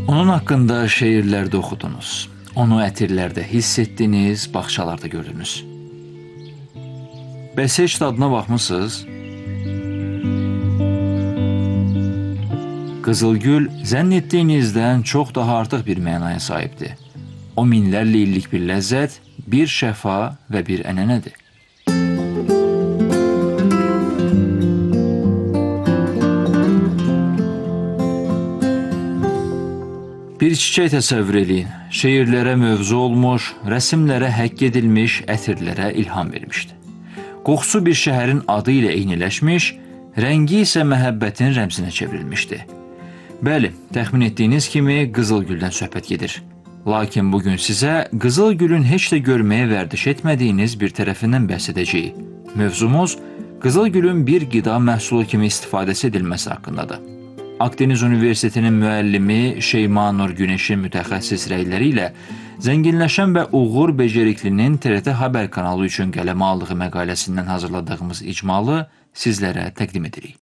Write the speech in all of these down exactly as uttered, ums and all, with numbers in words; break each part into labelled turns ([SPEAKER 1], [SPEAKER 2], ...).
[SPEAKER 1] Onun haqqında şeirlərdə oxudunuz, onu ətirlərdə hiss etdiniz, bağçalarda gördünüz. Bəs heç dadına baxmısınız? Qızılgül zənn etdiyinizdən çox daha artıq bir mənaya sahibdir. O minlərlə illik bir ləzzət, bir şəfa və bir ənənədir. Bir çiçək təsəvvür eləyin, şeirlərə mövzu olmuş, rəsimlərə həkk edilmiş, ətirlərə ilham vermişdi. Qoxusu bir şəhərin adı ilə eyniləşmiş, rəngi isə məhəbbətin rəmzinə çevrilmişdi. Bəli, təxmin etdiyiniz kimi Qızılgüldən söhbət gedir. Lakin bugün sizə Qızılgülün heç də görməyə vərdiş etmədiyiniz bir tərəfindən bəhs edəcəyik. Mövzumuz Qızılgülün bir qida məhsulu kimi istifadəsi edilməsi haqqındadır. Akdeniz Universitetinin müəllimi Şeyma Nur Günəşin mütəxəssis rəyləri ilə zənginləşən və Uğur Beceriklinin T R T Xəbər kanalı üçün qələmə aldığı məqaləsindən hazırladığımız icmalı sizlərə təqdim edirik.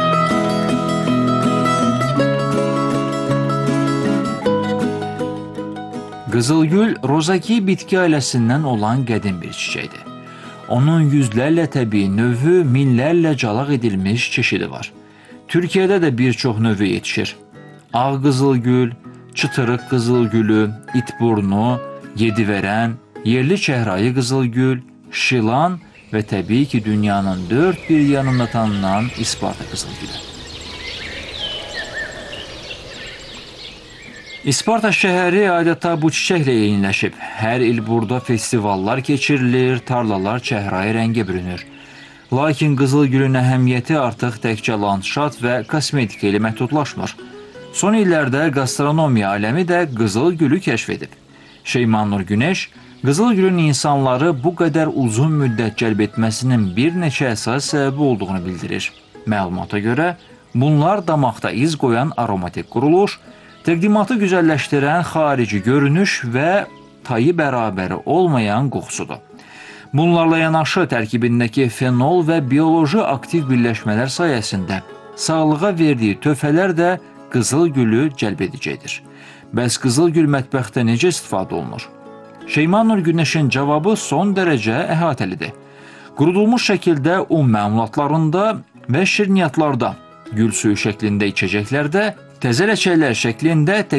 [SPEAKER 1] Qızılgül, rozaki bitki ailəsindən olan qədim bir çiçəkdir. Onun yüzlərlə təbii növü, minlərlə calaq edilmiş çeşidi var. Türkiyədə də bir çox növü yetişir. Ağ qızılgül, çıtırıq qızılgülü, itburnu, yedivərən, yerli çəhrayı qızılgül, şilan və təbii ki, dünyanın dörd bir yanında tanınan İsparta qızılgülü. İsparta şəhəri adeta bu çiçəklə eyniləşib. Hər il burada festivallar keçirilir, tarlalar çəhrayı rəngə bürünür. Lakin Qızılgülün əhəmiyyəti artıq təkcə landşaft və kosmetika ilə məhdudlaşmır. Son illərdə gastronomiya aləmi də Qızılgülü kəşf edib. Şeyma Nur Günəş, Qızılgülün insanları bu qədər uzun müddət cəlb etməsinin bir neçə əsas səbəbi olduğunu bildirir. Məlumata görə, bunlar damaqda iz qoyan aromatik quruluş, təqdimatı güzəlləşdirən xarici görünüş və tayı bərabəri olmayan qoxusudur. Bunlarla yanaşı tərkibindəki fenol və bioloji aktiv birləşmələr sayəsində sağlığa verdiyi töhfələr də Qızılgülü cəlb edicidir. Bəs Qızılgül mətbəxdə necə istifadə olunur? Şeyma Nur Günəşin cavabı son dərəcə əhatəlidir. Qurudulmuş şəkildə un məmulatlarında və şirniyyatlarda, gül suyu şəklində içəcəklərdə, təzə ləçəklər şəklində